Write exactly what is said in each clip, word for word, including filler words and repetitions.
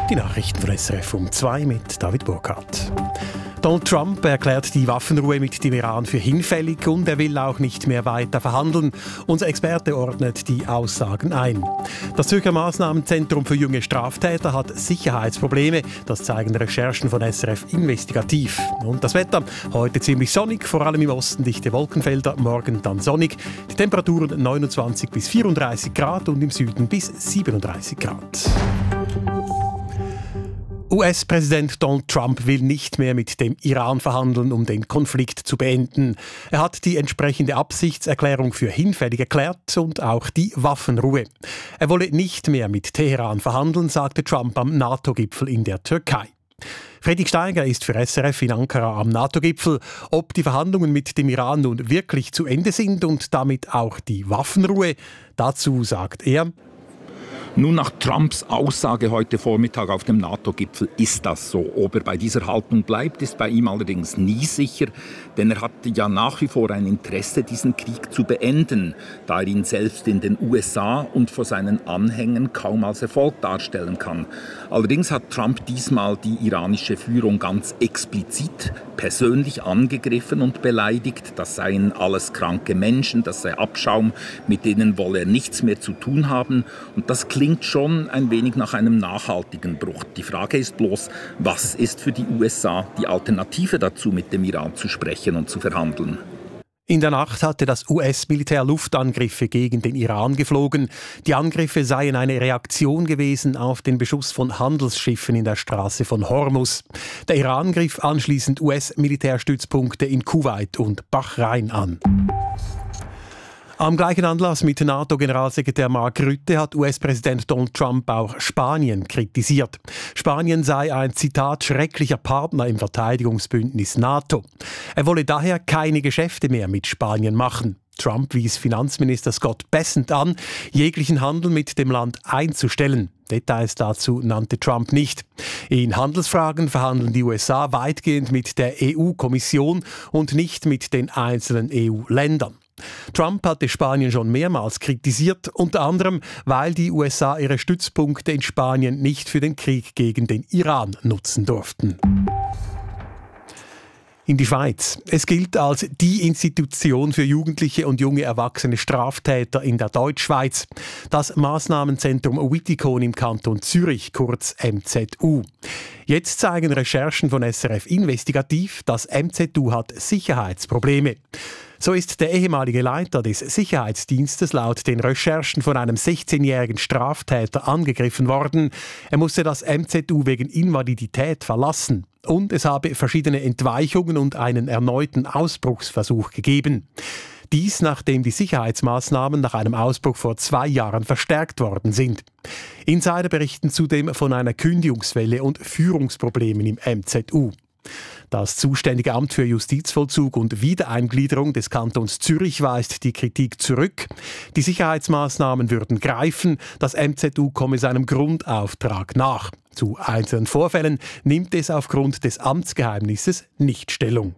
Die Nachrichten von S R F um zwei mit David Burkhardt. Donald Trump erklärt die Waffenruhe mit dem Iran für hinfällig und er will auch nicht mehr weiter verhandeln. Unser Experte ordnet die Aussagen ein. Das Zürcher Massnahmenzentrum für junge Straftäter hat Sicherheitsprobleme. Das zeigen Recherchen von S R F Investigativ. Und das Wetter? Heute ziemlich sonnig, vor allem im Osten dichte Wolkenfelder, morgen dann sonnig. Die Temperaturen neunundzwanzig bis vierunddreißig Grad und im Süden bis siebenunddreißig Grad. U S-Präsident Donald Trump will nicht mehr mit dem Iran verhandeln, um den Konflikt zu beenden. Er hat die entsprechende Absichtserklärung für hinfällig erklärt und auch die Waffenruhe. Er wolle nicht mehr mit Teheran verhandeln, sagte Trump am NATO-Gipfel in der Türkei. Fredrik Steiger ist für S R F in Ankara am NATO-Gipfel. Ob die Verhandlungen mit dem Iran nun wirklich zu Ende sind und damit auch die Waffenruhe, dazu sagt er: Nun, nach Trumps Aussage heute Vormittag auf dem NATO-Gipfel ist das so. Ob er bei dieser Haltung bleibt, ist bei ihm allerdings nie sicher, denn er hat ja nach wie vor ein Interesse, diesen Krieg zu beenden, da er ihn selbst in den U S A und vor seinen Anhängern kaum als Erfolg darstellen kann. Allerdings hat Trump diesmal die iranische Führung ganz explizit persönlich angegriffen und beleidigt. Das seien alles kranke Menschen, das sei Abschaum, mit denen wolle er nichts mehr zu tun haben. Und das klingt schon ein wenig nach einem nachhaltigen Bruch. Die Frage ist bloß, was ist für die U S A die Alternative dazu, mit dem Iran zu sprechen und zu verhandeln? In der Nacht hatte das U S-Militär Luftangriffe gegen den Iran geflogen. Die Angriffe seien eine Reaktion gewesen auf den Beschuss von Handelsschiffen in der Straße von Hormuz. Der Iran griff anschließend U S-Militärstützpunkte in Kuwait und Bahrain an. Am gleichen Anlass mit NATO-Generalsekretär Mark Rutte hat U S-Präsident Donald Trump auch Spanien kritisiert. Spanien sei ein, Zitat, schrecklicher Partner im Verteidigungsbündnis NATO. Er wolle daher keine Geschäfte mehr mit Spanien machen. Trump wies Finanzminister Scott Bessent an, jeglichen Handel mit dem Land einzustellen. Details dazu nannte Trump nicht. In Handelsfragen verhandeln die U S A weitgehend mit der E U-Kommission und nicht mit den einzelnen E U-Ländern. Trump hatte Spanien schon mehrmals kritisiert, unter anderem, weil die U S A ihre Stützpunkte in Spanien nicht für den Krieg gegen den Iran nutzen durften. In die Schweiz. Es gilt als die Institution für jugendliche und junge erwachsene Straftäter in der Deutschschweiz. Das Massnahmenzentrum Wittikon im Kanton Zürich, kurz M Z U. Jetzt zeigen Recherchen von S R F Investigativ, das M Z U hat Sicherheitsprobleme. So ist der ehemalige Leiter des Sicherheitsdienstes laut den Recherchen von einem sechzehnjährigen Straftäter angegriffen worden. Er musste das M Z U wegen Invalidität verlassen. Und es habe verschiedene Entweichungen und einen erneuten Ausbruchsversuch gegeben. Dies, nachdem die Sicherheitsmaßnahmen nach einem Ausbruch vor zwei Jahren verstärkt worden sind. Insider berichten zudem von einer Kündigungswelle und Führungsproblemen im M Z U. Das zuständige Amt für Justizvollzug und Wiedereingliederung des Kantons Zürich weist die Kritik zurück. Die Sicherheitsmaßnahmen würden greifen, das M Z U komme seinem Grundauftrag nach. Zu einzelnen Vorfällen nimmt es aufgrund des Amtsgeheimnisses nicht Stellung.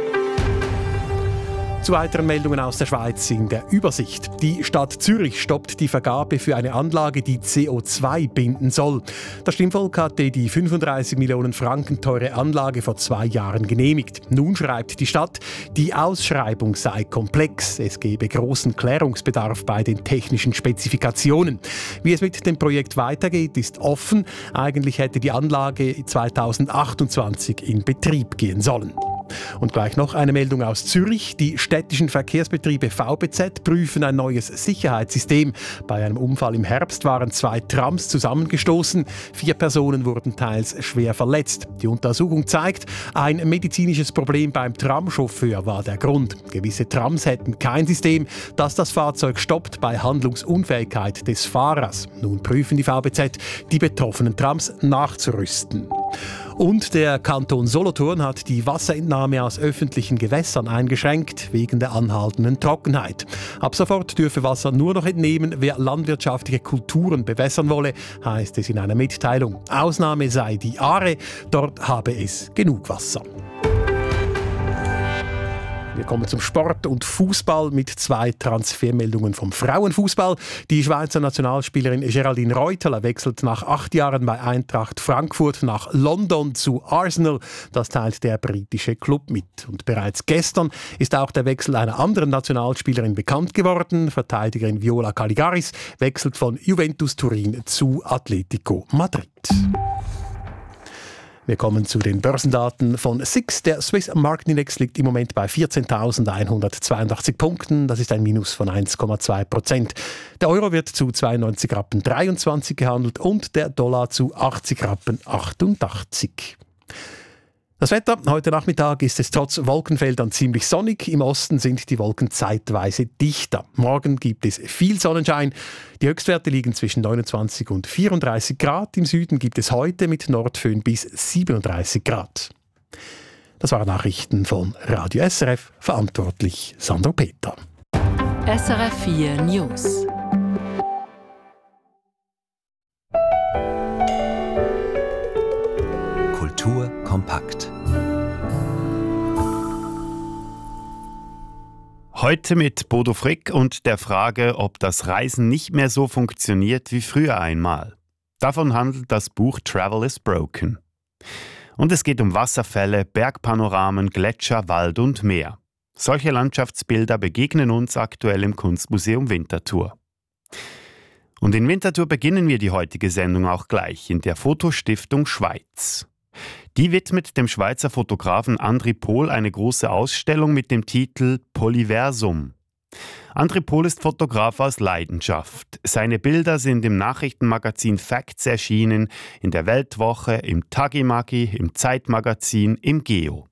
Zu weiteren Meldungen aus der Schweiz in der Übersicht. Die Stadt Zürich stoppt die Vergabe für eine Anlage, die C O zwei binden soll. Das Stimmvolk hatte die fünfunddreißig Millionen Franken teure Anlage vor zwei Jahren genehmigt. Nun schreibt die Stadt, die Ausschreibung sei komplex. Es gebe großen Klärungsbedarf bei den technischen Spezifikationen. Wie es mit dem Projekt weitergeht, ist offen. Eigentlich hätte die Anlage zweitausendachtundzwanzig in Betrieb gehen sollen. Und gleich noch eine Meldung aus Zürich. Die städtischen Verkehrsbetriebe V B Z prüfen ein neues Sicherheitssystem. Bei einem Unfall im Herbst waren zwei Trams zusammengestoßen. Vier Personen wurden teils schwer verletzt. Die Untersuchung zeigt, ein medizinisches Problem beim Tramchauffeur war der Grund. Gewisse Trams hätten kein System, das das Fahrzeug stoppt bei Handlungsunfähigkeit des Fahrers. Nun prüfen die V B Z, die betroffenen Trams nachzurüsten. Und der Kanton Solothurn hat die Wasserentnahme aus öffentlichen Gewässern eingeschränkt, wegen der anhaltenden Trockenheit. Ab sofort dürfe Wasser nur noch entnehmen, wer landwirtschaftliche Kulturen bewässern wolle, heißt es in einer Mitteilung. Ausnahme sei die Aare, dort habe es genug Wasser. Wir kommen zum Sport und Fußball mit zwei Transfermeldungen vom Frauenfußball. Die Schweizer Nationalspielerin Geraldine Reuteler wechselt nach acht Jahren bei Eintracht Frankfurt nach London zu Arsenal. Das teilt der britische Club mit. Und bereits gestern ist auch der Wechsel einer anderen Nationalspielerin bekannt geworden. Verteidigerin Viola Caligaris wechselt von Juventus Turin zu Atletico Madrid. Wir kommen zu den Börsendaten von S I X. Der Swiss Market Index liegt im Moment bei vierzehntausendeinhundertzweiundachtzig Punkten. Das ist ein Minus von eins Komma zwei Prozent. Der Euro wird zu zweiundneunzig Rappen dreiundzwanzig gehandelt und der Dollar zu achtzig Rappen achtundachtzig. Das Wetter, heute Nachmittag ist es trotz Wolkenfeldern ziemlich sonnig. Im Osten sind die Wolken zeitweise dichter. Morgen gibt es viel Sonnenschein. Die Höchstwerte liegen zwischen neunundzwanzig und vierunddreißig Grad. Im Süden gibt es heute mit Nordföhn bis siebenunddreißig Grad. Das waren Nachrichten von Radio S R F, verantwortlich Sandro Peter. S R F vier News. Kultur kompakt. Heute mit Bodo Frick und der Frage, ob das Reisen nicht mehr so funktioniert wie früher einmal. Davon handelt das Buch Travel is Broken. Und es geht um Wasserfälle, Bergpanoramen, Gletscher, Wald und Meer. Solche Landschaftsbilder begegnen uns aktuell im Kunstmuseum Winterthur. Und in Winterthur beginnen wir die heutige Sendung auch gleich in der Fotostiftung Schweiz. Die widmet dem Schweizer Fotografen Andri Pohl eine große Ausstellung mit dem Titel Polyversum. Andri Pohl ist Fotograf aus Leidenschaft. Seine Bilder sind im Nachrichtenmagazin Facts erschienen, in der Weltwoche, im Tagimagi, im Zeitmagazin, im Geo.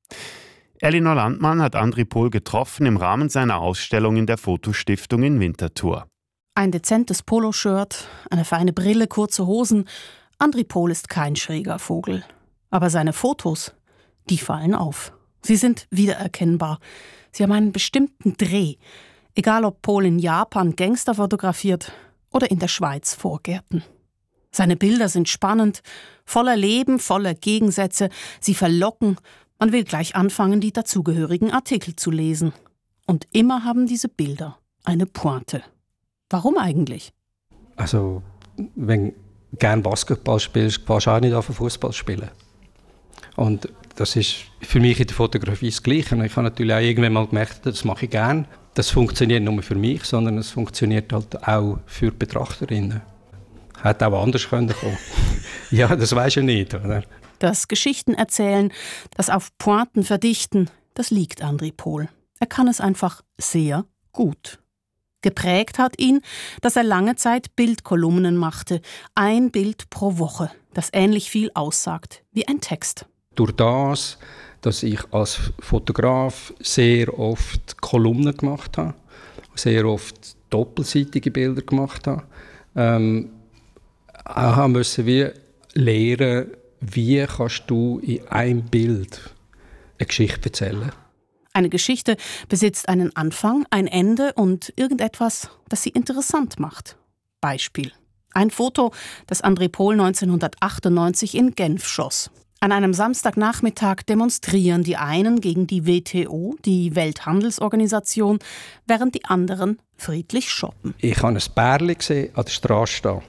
Elinor Landmann hat Andri Pohl getroffen im Rahmen seiner Ausstellung in der Fotostiftung in Winterthur. Ein dezentes Poloshirt, eine feine Brille, kurze Hosen. Andri Pohl ist kein schräger Vogel. Aber seine Fotos, die fallen auf. Sie sind wiedererkennbar. Sie haben einen bestimmten Dreh. Egal ob Pohl in Japan Gangster fotografiert oder in der Schweiz Vorgärten. Seine Bilder sind spannend, voller Leben, voller Gegensätze. Sie verlocken. Man will gleich anfangen, die dazugehörigen Artikel zu lesen. Und immer haben diese Bilder eine Pointe. Warum eigentlich? Also, wenn du gerne Basketball spielst, fährst du auch nicht auf Fußball spielen. Und das ist für mich in der Fotografie das Gleiche. Und ich habe natürlich auch irgendwann mal gemerkt, das mache ich gerne. Das funktioniert nicht nur für mich, sondern es funktioniert halt auch für Betrachterinnen. Hätte auch anders kommen können. Ja, das weisst du nicht, oder? Das Geschichten erzählen, das auf Pointen verdichten, das liegt Andri Pohl. Er kann es einfach sehr gut. Geprägt hat ihn, dass er lange Zeit Bildkolumnen machte, ein Bild pro Woche, das ähnlich viel aussagt wie ein Text. Durch das, dass ich als Fotograf sehr oft Kolumnen gemacht habe, sehr oft doppelseitige Bilder gemacht habe, ähm, auch müssen wir lernen, wie kannst du in einem Bild eine Geschichte erzählen. Eine Geschichte besitzt einen Anfang, ein Ende und irgendetwas, das sie interessant macht. Beispiel: Ein Foto, das Andri Pohl neunzehnhundertachtundneunzig in Genf schoss. An einem Samstagnachmittag demonstrieren die einen gegen die W T O, die Welthandelsorganisation, während die anderen friedlich shoppen. Ich habe ein Bärli gesehen an der Straße stehen.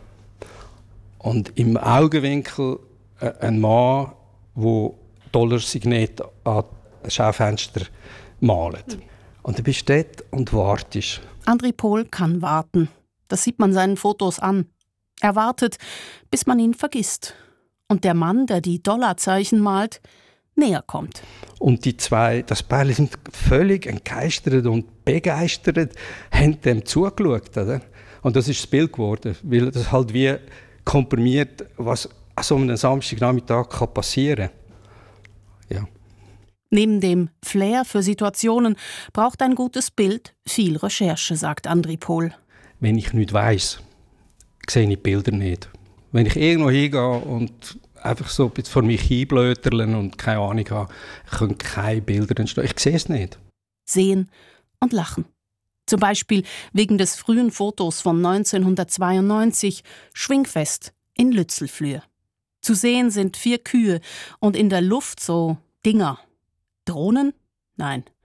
Und im Augenwinkel ein Mann, der Dollarsignete an das Schaufenster malt. Und du bist dort und wartest. Andri Pohl kann warten. Das sieht man seinen Fotos an. Er wartet, bis man ihn vergisst. Und der Mann, der die Dollarzeichen malt, näher kommt. Und die zwei, das Pärchen, sind völlig entgeistert und begeistert, haben dem zugeschaut. Oder? Und das ist das Bild geworden, weil das halt wie komprimiert, was an so einem Samstagnachmittag passieren kann. Ja. Neben dem Flair für Situationen braucht ein gutes Bild viel Recherche, sagt Andri Pohl. Wenn ich nichts weiss, sehe ich die Bilder nicht. Wenn ich irgendwo hingehe und einfach so ein bisschen vor mich hinblöterle und keine Ahnung habe, können keine Bilder entstehen. Ich sehe es nicht. Sehen und lachen. Zum Beispiel wegen des frühen Fotos von neunzehnhundertzweiundneunzig, Schwingfest in Lützelflüh. Zu sehen sind vier Kühe und in der Luft so Dinger. Drohnen? Nein.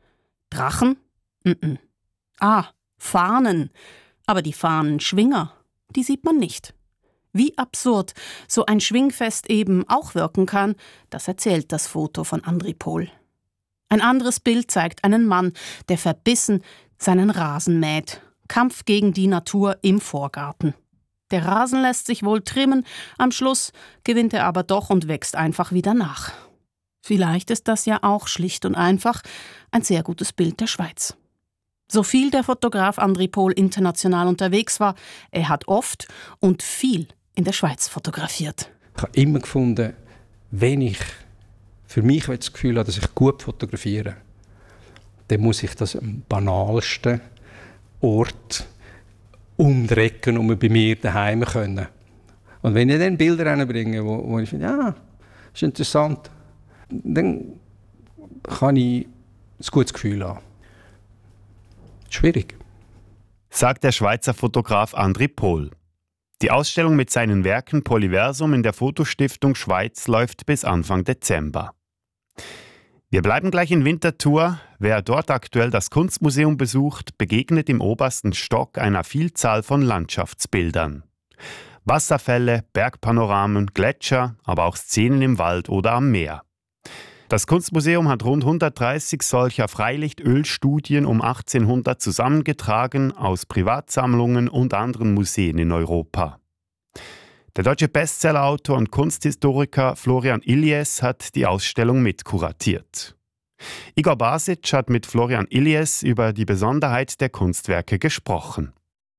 Drachen? Mm-mm. Ah, Fahnen. Aber die Fahnenschwinger, die sieht man nicht. Wie absurd so ein Schwingfest eben auch wirken kann, das erzählt das Foto von Andri Pohl. Ein anderes Bild zeigt einen Mann, der verbissen seinen Rasen mäht. Kampf gegen die Natur im Vorgarten. Der Rasen lässt sich wohl trimmen, am Schluss gewinnt er aber doch und wächst einfach wieder nach. Vielleicht ist das ja auch schlicht und einfach ein sehr gutes Bild der Schweiz. So viel der Fotograf Andri Pohl international unterwegs war, er hat oft und viel in der Schweiz fotografiert. Ich habe immer gefunden, wenn ich für mich das Gefühl habe, dass ich gut fotografiere, dann muss ich das am banalsten Ort umdrecken, um bei mir daheim zu können. Und wenn ich dann Bilder reinbringe, wo, wo ich finde, ja, das ist interessant, dann kann ich ein gutes Gefühl haben. Schwierig. Sagt der Schweizer Fotograf Andri Pohl. Die Ausstellung mit seinen Werken Polyversum in der Fotostiftung Schweiz läuft bis Anfang Dezember. Wir bleiben gleich in Winterthur. Wer dort aktuell das Kunstmuseum besucht, begegnet im obersten Stock einer Vielzahl von Landschaftsbildern. Wasserfälle, Bergpanoramen, Gletscher, aber auch Szenen im Wald oder am Meer. Das Kunstmuseum hat rund hundertdreißig solcher Freilichtölstudien um achtzehnhundert zusammengetragen aus Privatsammlungen und anderen Museen in Europa. Der deutsche Bestsellerautor und Kunsthistoriker Florian Illies hat die Ausstellung mitkuratiert. Igor Basic hat mit Florian Illies über die Besonderheit der Kunstwerke gesprochen.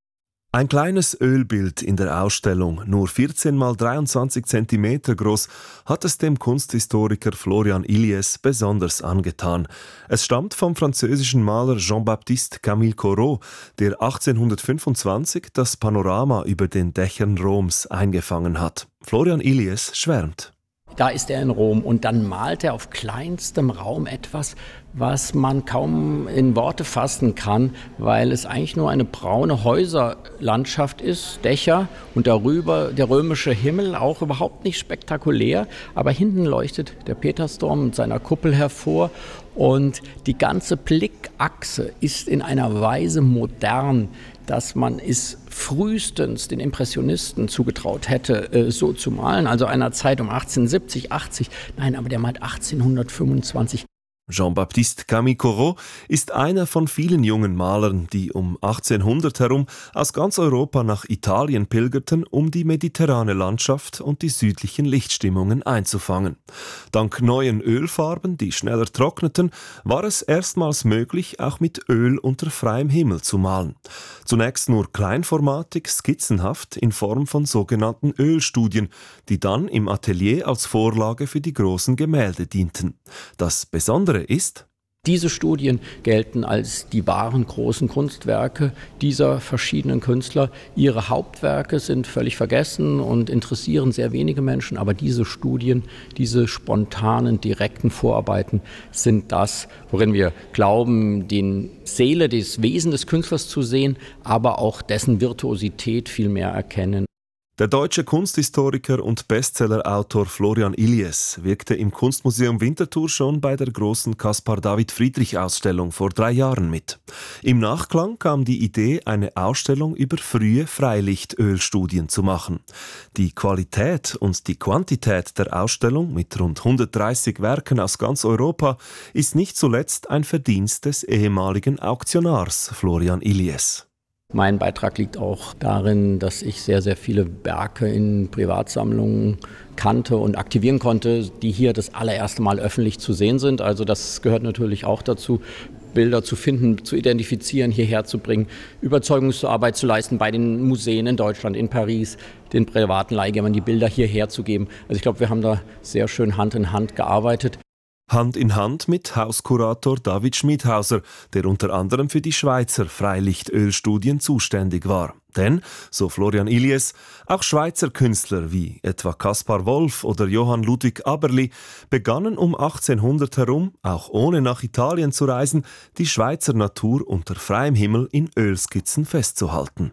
Ein kleines Ölbild in der Ausstellung, nur vierzehn mal dreiundzwanzig Zentimeter groß, hat es dem Kunsthistoriker Florian Illies besonders angetan. Es stammt vom französischen Maler Jean-Baptiste Camille Corot, der achtzehnhundertfünfundzwanzig das Panorama über den Dächern Roms eingefangen hat. Florian Illies schwärmt. Da ist er in Rom und dann malt er auf kleinstem Raum etwas, was man kaum in Worte fassen kann, weil es eigentlich nur eine braune Häuserlandschaft ist, Dächer und darüber der römische Himmel, auch überhaupt nicht spektakulär, aber hinten leuchtet der Petersdom mit seiner Kuppel hervor und die ganze Blickachse ist in einer Weise modern, dass man es frühestens den Impressionisten zugetraut hätte, äh, so zu malen. Also einer Zeit um achtzehnhundertsiebzig, achtzig. Nein, aber der malt achtzehnhundertfünfundzwanzig. Jean-Baptiste Camille Corot ist einer von vielen jungen Malern, die um achtzehnhundert herum aus ganz Europa nach Italien pilgerten, um die mediterrane Landschaft und die südlichen Lichtstimmungen einzufangen. Dank neuen Ölfarben, die schneller trockneten, war es erstmals möglich, auch mit Öl unter freiem Himmel zu malen. Zunächst nur kleinformatig, skizzenhaft in Form von sogenannten Ölstudien, die dann im Atelier als Vorlage für die großen Gemälde dienten. Das Besondere ist, diese Studien gelten als die wahren großen Kunstwerke dieser verschiedenen Künstler. Ihre Hauptwerke sind völlig vergessen und interessieren sehr wenige Menschen, aber diese Studien, diese spontanen, direkten Vorarbeiten sind das, worin wir glauben, die Seele, das Wesen des Künstlers zu sehen, aber auch dessen Virtuosität viel mehr erkennen. Der deutsche Kunsthistoriker und Bestsellerautor Florian Illies wirkte im Kunstmuseum Winterthur schon bei der großen Caspar-David-Friedrich-Ausstellung vor drei Jahren mit. Im Nachklang kam die Idee, eine Ausstellung über frühe Freilichtölstudien zu machen. Die Qualität und die Quantität der Ausstellung mit rund hundertdreißig Werken aus ganz Europa ist nicht zuletzt ein Verdienst des ehemaligen Auktionars Florian Illies. Mein Beitrag liegt auch darin, dass ich sehr, sehr viele Werke in Privatsammlungen kannte und aktivieren konnte, die hier das allererste Mal öffentlich zu sehen sind. Also das gehört natürlich auch dazu, Bilder zu finden, zu identifizieren, hierher zu bringen, Überzeugungsarbeit zu leisten bei den Museen in Deutschland, in Paris, den privaten Leihgebern die Bilder hierher zu geben. Also ich glaube, wir haben da sehr schön Hand in Hand gearbeitet. Hand in Hand mit Hauskurator David Schmidhauser, der unter anderem für die Schweizer Freilichtölstudien zuständig war. Denn, so Florian Illies, auch Schweizer Künstler wie etwa Kaspar Wolf oder Johann Ludwig Aberli begannen um achtzehnhundert herum, auch ohne nach Italien zu reisen, die Schweizer Natur unter freiem Himmel in Ölskizzen festzuhalten.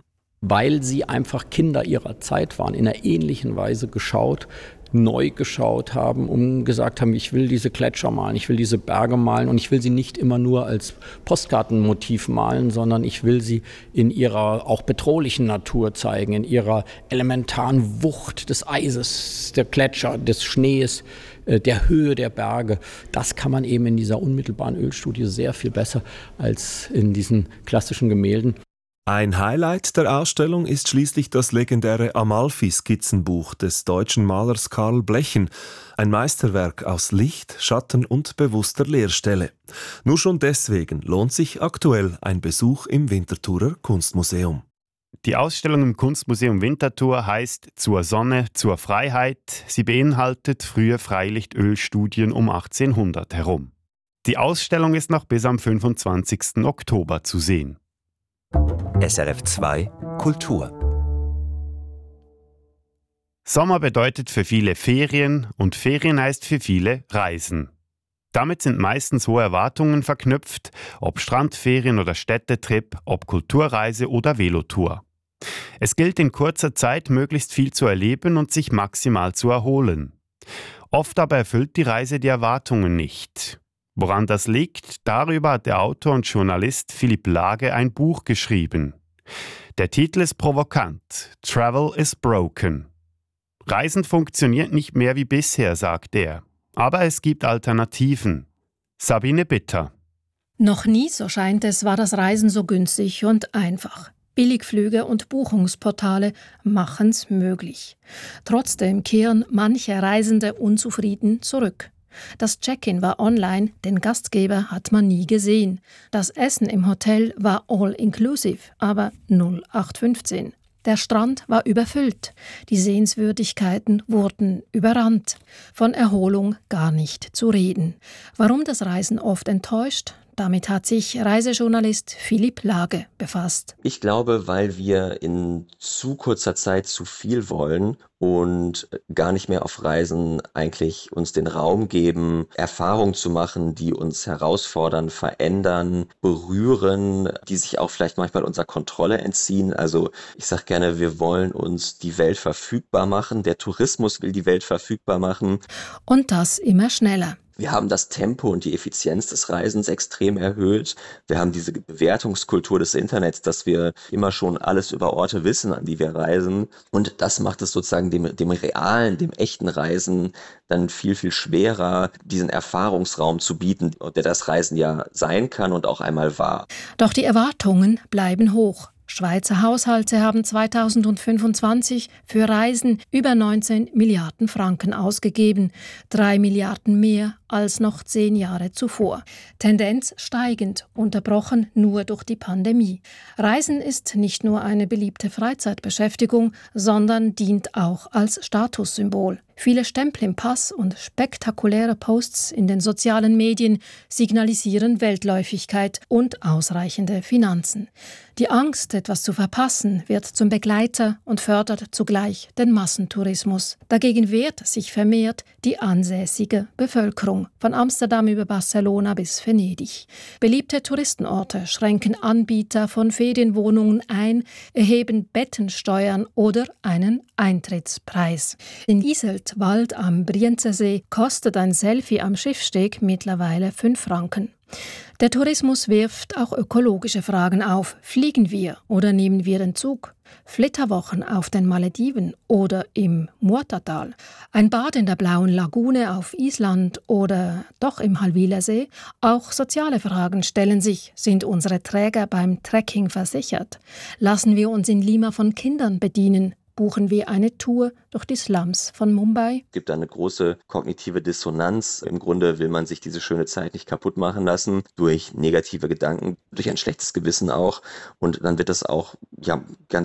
weil sie einfach Kinder ihrer Zeit waren, in einer ähnlichen Weise geschaut, neu geschaut haben, um gesagt haben, ich will diese Gletscher malen, ich will diese Berge malen und ich will sie nicht immer nur als Postkartenmotiv malen, sondern ich will sie in ihrer auch bedrohlichen Natur zeigen, in ihrer elementaren Wucht des Eises, der Gletscher, des Schnees, der Höhe der Berge. Das kann man eben in dieser unmittelbaren Ölstudie sehr viel besser als in diesen klassischen Gemälden. Ein Highlight der Ausstellung ist schließlich das legendäre Amalfi-Skizzenbuch des deutschen Malers Karl Blechen, ein Meisterwerk aus Licht, Schatten und bewusster Leerstelle. Nur schon deswegen lohnt sich aktuell ein Besuch im Winterthurer Kunstmuseum. Die Ausstellung im Kunstmuseum Winterthur heißt »Zur Sonne, zur Freiheit«. Sie beinhaltet frühe Freilichtölstudien um achtzehnhundert herum. Die Ausstellung ist noch bis am fünfundzwanzigsten Oktober zu sehen. S R F zwei Kultur. Sommer bedeutet für viele Ferien und Ferien heißt für viele Reisen. Damit sind meistens hohe Erwartungen verknüpft, ob Strandferien oder Städtetrip, ob Kulturreise oder Velotour. Es gilt in kurzer Zeit möglichst viel zu erleben und sich maximal zu erholen. Oft aber erfüllt die Reise die Erwartungen nicht. Woran das liegt, darüber hat der Autor und Journalist Philipp Lage ein Buch geschrieben. Der Titel ist provokant: Travel is broken. Reisen funktioniert nicht mehr wie bisher, sagt er. Aber es gibt Alternativen. Sabine Bitter. Noch nie, so scheint es, war das Reisen so günstig und einfach. Billigflüge und Buchungsportale machen's möglich. Trotzdem kehren manche Reisende unzufrieden zurück. Das Check-in war online, den Gastgeber hat man nie gesehen. Das Essen im Hotel war all-inclusive, aber null acht fünfzehn. Der Strand war überfüllt. Die Sehenswürdigkeiten wurden überrannt. Von Erholung gar nicht zu reden. Warum das Reisen oft enttäuscht? Damit hat sich Reisejournalist Philipp Lage befasst. Ich glaube, weil wir in zu kurzer Zeit zu viel wollen und gar nicht mehr auf Reisen eigentlich uns den Raum geben, Erfahrungen zu machen, die uns herausfordern, verändern, berühren, die sich auch vielleicht manchmal unserer Kontrolle entziehen. Also ich sage gerne, wir wollen uns die Welt verfügbar machen. Der Tourismus will die Welt verfügbar machen. Und das immer schneller. Wir haben das Tempo und die Effizienz des Reisens extrem erhöht. Wir haben diese Bewertungskultur des Internets, dass wir immer schon alles über Orte wissen, an die wir reisen. Und das macht es sozusagen dem, dem realen, dem echten Reisen dann viel, viel schwerer, diesen Erfahrungsraum zu bieten, der das Reisen ja sein kann und auch einmal war. Doch die Erwartungen bleiben hoch. Schweizer Haushalte haben zweitausendfünfundzwanzig für Reisen über neunzehn Milliarden Franken ausgegeben, drei Milliarden mehr als noch zehn Jahre zuvor. Tendenz steigend, unterbrochen nur durch die Pandemie. Reisen ist nicht nur eine beliebte Freizeitbeschäftigung, sondern dient auch als Statussymbol. Viele Stempel im Pass und spektakuläre Posts in den sozialen Medien signalisieren Weltläufigkeit und ausreichende Finanzen. Die Angst, etwas zu verpassen, wird zum Begleiter und fördert zugleich den Massentourismus. Dagegen wehrt sich vermehrt die ansässige Bevölkerung, von Amsterdam über Barcelona bis Venedig. Beliebte Touristenorte schränken Anbieter von Ferienwohnungen ein, erheben Bettensteuern oder einen Eintrittspreis. In Iseltwald am Brienzersee kostet ein Selfie am Schiffsteg mittlerweile fünf Franken. Der Tourismus wirft auch ökologische Fragen auf. Fliegen wir oder nehmen wir den Zug? Flitterwochen auf den Malediven oder im Muatatal? Ein Bad in der blauen Lagune auf Island oder doch im Halwiler See? Auch soziale Fragen stellen sich. Sind unsere Träger beim Trekking versichert? Lassen wir uns in Lima von Kindern bedienen? Buchen wir eine Tour durch die Slums von Mumbai? Es gibt eine große kognitive Dissonanz. Im Grunde will man sich diese schöne Zeit nicht kaputt machen lassen durch negative Gedanken, durch ein schlechtes Gewissen auch. Und dann wird das auch ja ganz